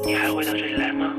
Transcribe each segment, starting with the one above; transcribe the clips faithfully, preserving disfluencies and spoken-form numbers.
你还会到这里来吗？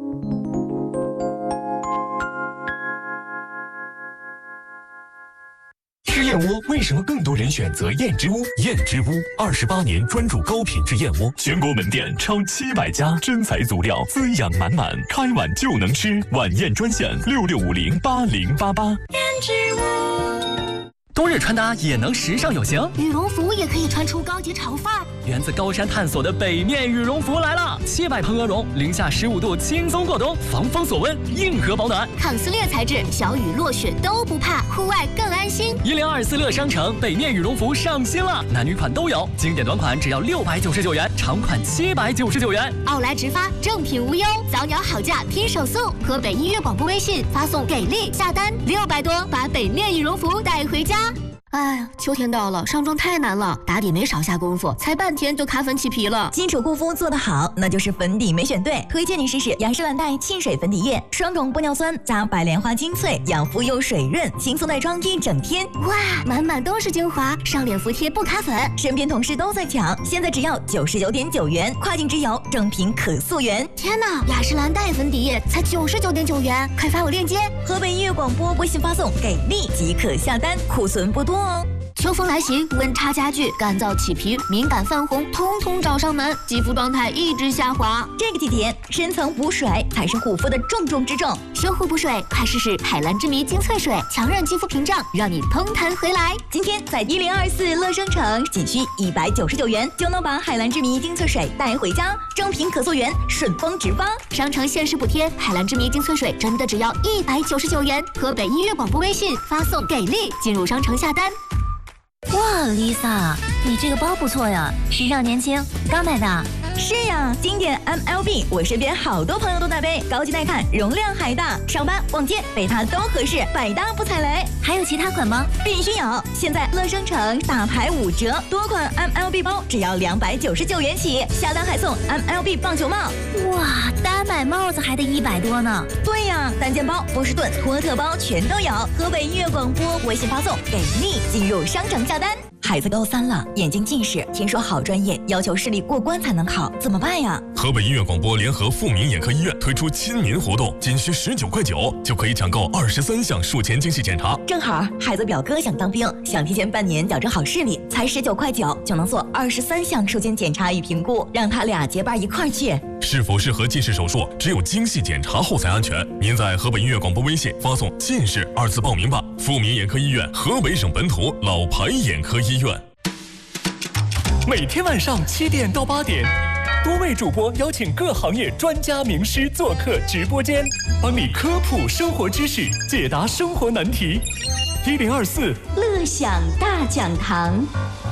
吃燕窝为什么更多人选择燕之屋？燕之屋二十八年专注高品质燕窝，全国门店超七百家，真材足料，滋养满满，开碗就能吃。晚宴专线六六五零八零八八。 燕之屋。 冬日穿搭也能时尚有型， 羽绒服也可以穿出高级潮范儿。 源自高山探索的北面羽绒服来了，七百蓬鹅绒，零下十五度轻松过冬，防风锁温，硬核保暖， 抗撕裂材质，小雨落雪都不怕，户外更安心。 一零二四乐商城北面羽绒服上新了，男女款都有，经典短款只要六百九十九元，长款七百九十九元。 奥莱直发，正品无忧，早鸟好价拼手速。河北音乐广播微信发送给力下单六百多，把北面羽绒服带回家。哎，秋天到了，上妆太难了，打底没少下功夫，才半天就卡粉起皮了。 基础护肤做得好，那就是粉底没选对。推荐你试试雅诗兰黛沁水粉底液，双种玻尿酸加白莲花精粹，养肤又水润，轻松带妆一整天。 哇，满满都是精华，上脸服帖不卡粉。 身边同事都在抢，现在只要九十九点九元，跨境直邮，正品可溯源。 天哪，雅诗兰黛粉底液才九十九点九元，快发我链接。 河北音乐广播微信发送给力即可下单，库存不多。 秋风来袭，温差加剧，干燥起皮、敏感泛红，通通找上门，肌肤状态一直下滑。 这个季节，深层补水才是护肤的重中之重。 修护补水，快试试海蓝之谜精粹水，强韧肌肤屏障，让你通弹回来。 今天在一零二四乐商城，仅需一百九十九元就能把海蓝之谜精粹水带回家，正品可溯源，顺丰直发。 商城限时补贴，海蓝之谜精粹水真的只要一百九十九元。河北音乐广播微信发送给力，进入商城下单。 哇 ，Lisa， 你这个包不错呀，时尚年轻，刚买的。 是呀，经典 M L B， 我身边好多朋友都在背，高级耐看，容量还大，上班逛街背它都合适，百搭不踩雷。 还有其他款吗？ 必须有！现在乐商城大牌五折，多款 M L B 包只要两百九十九元起，下单还送 M L B 棒球帽。 哇，单买帽子还得一百多呢。 对呀，单肩包、波士顿、托特包全都有。河北音乐广播微信发送给力，进入商城下单。孩子高三了，眼睛近视，听说好专业要求视力过关才能考，怎么办呀？ 河北音乐广播联合富民眼科医院推出亲民活动，仅需十九块九就可以抢购二十三项术前精细检查。 正好孩子表哥想当兵，想提前半年矫正好视力，才十九块九就能做二十三项术前检查与评估，让他俩结伴一块儿去。 是否适合近视手术，只有精细检查后才安全。您在河北音乐广播微信发送近视二次报名吧。富民眼科医院，河北省本土老牌眼科医院。 每天晚上七点到八点，多位主播邀请各行业专家名师做客直播间，帮你科普生活知识，解答生活难题。一零二四乐享大讲堂。